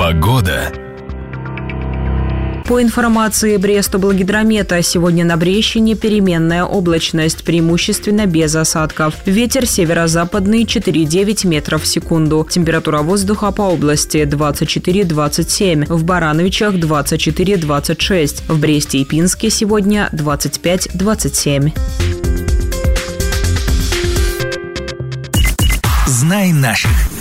Погода. По информации Брестоблгидромета, сегодня на Брещине переменная облачность, преимущественно без осадков. Ветер северо-западный 4,9 метров в секунду. Температура воздуха по области 24-27. В Барановичах 24-26. В Бресте и Пинске сегодня 25-27. Знай наших.